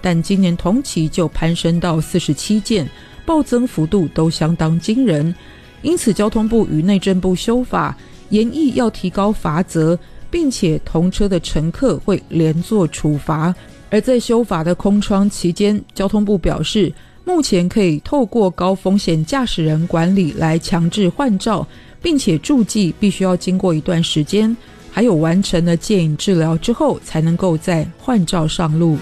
但今年同期就攀升到47件，暴增幅度都相当惊人。因此交通部与内政部修法，研议要提高罚则，并且同车的乘客会连坐处罚。而在修法的空窗期间，交通部表示目前可以透过高风险驾驶人管理来强制换照，并且注记必须要经过一段时间，还有完成了戒瘾治疗之后才能够再换照上路。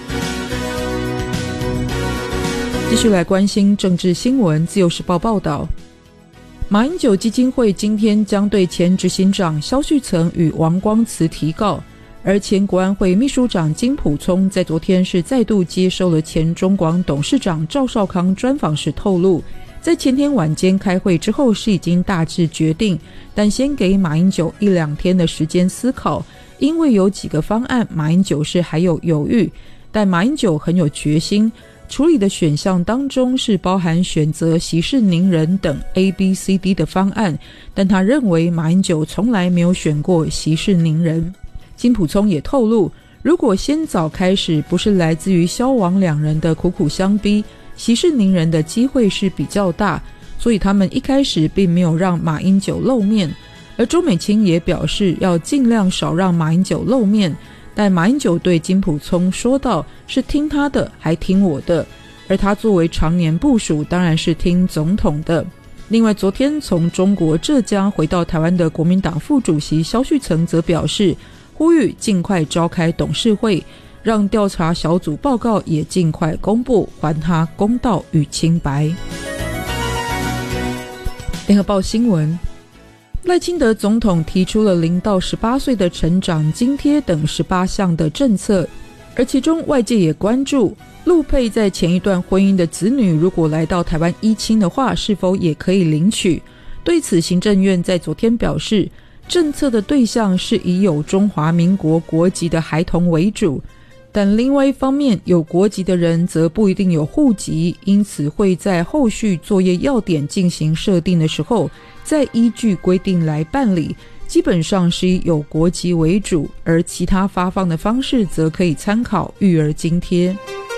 继续来关心政治新闻，自由时报报道，马英九基金会今天将对前执行长萧旭岑与王光慈提告，而前国安会秘书长金溥聪在昨天是再度接受了前中广董事长赵少康专访时透露，在前天晚间开会之后是已经大致决定，但先给马英九1-2天的时间思考，因为有几个方案马英九是还有犹豫，但马英九很有决心，处理的选项当中是包含选择息事宁人等 ABCD 的方案，但他认为马英九从来没有选过息事宁人。金溥聪也透露，如果先早开始不是来自于萧王两人的苦苦相逼，息事宁人的机会是比较大，所以他们一开始并没有让马英九露面。而周美青也表示要尽量少让马英九露面，但马英九对金溥聪说道，是听他的还听我的，而他作为常年部属当然是听总统的。另外昨天从中国浙江回到台湾的国民党副主席萧旭岑则表示，呼吁尽快召开董事会，让调查小组报告也尽快公布，还他公道与清白。联合报新闻，赖清德总统提出了0到18岁的成长津贴等18项的政策，而其中外界也关注陆配在前一段婚姻的子女如果来到台湾依亲的话，是否也可以领取。对此行政院在昨天表示，政策的对象是以有中华民国国籍的孩童为主，但另外一方面有国籍的人则不一定有户籍，因此会在后续作业要点进行设定的时候再依据规定来办理，基本上是以有国籍为主，而其他发放的方式则可以参考育儿津贴。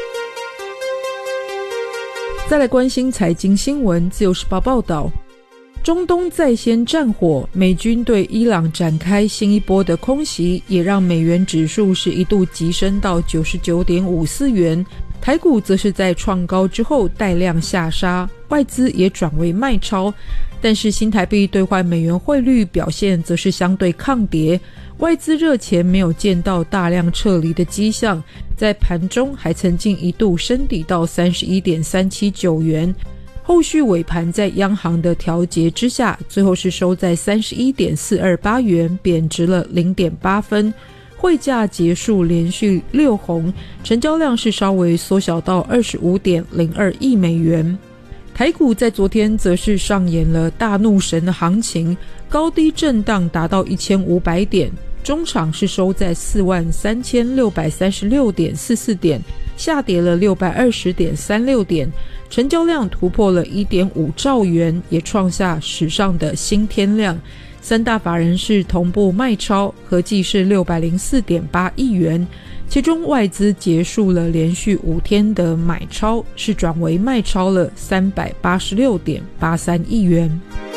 再来关心财经新闻，自由时报报道，中东再掀战火，美军对伊朗展开新一波的空袭，也让美元指数是一度急升到 99.54 元，台股则是在创高之后带量下杀，外资也转为卖超，但是新台币兑换美元汇率表现则是相对抗跌，外资热钱没有见到大量撤离的迹象，在盘中还曾经一度升抵到 31.379 元，后续尾盘在央行的调节之下，最后是收在 31.428 元，贬值了 0.8 分，汇价结束连续6红，成交量是稍微缩小到 25.02 亿美元。台股在昨天则是上演了大怒神的行情，高低震荡达到1500点，中场是收在 43,636.44 点，下跌了 620.36 点，成交量突破了 1.5 兆元，也创下史上的新天量。三大法人是同步卖超，合计是 604.8 亿元，其中外资结束了连续5天的买超，是转为卖超了 386.83 亿元。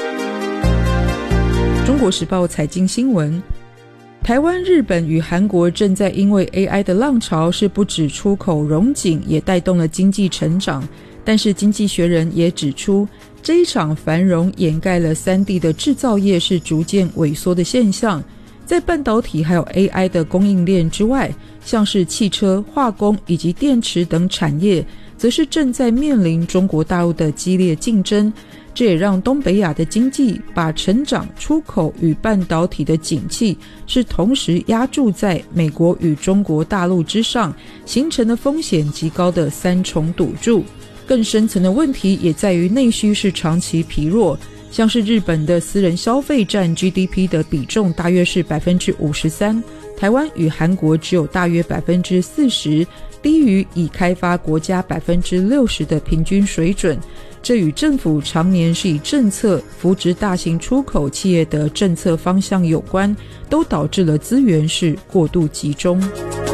中国时报财经新闻，台湾、日本与韩国正在因为 AI 的浪潮，是不止出口荣景，也带动了经济成长。但是经济学人也指出，这一场繁荣掩盖了3D 的制造业是逐渐萎缩的现象。在半导体还有 AI 的供应链之外，像是汽车、化工以及电池等产业，则是正在面临中国大陆的激烈竞争。这也让东北亚的经济把成长、出口与半导体的景气是同时压注在美国与中国大陆之上，形成了风险极高的3重赌注。更深层的问题也在于内需是长期疲弱，像是日本的私人消费占 GDP 的比重大约是 53%， 台湾与韩国只有大约 40%， 低于已开发国家 60% 的平均水准。这与政府常年是以政策扶植大型出口企业的政策方向有关，都导致了资源是过度集中。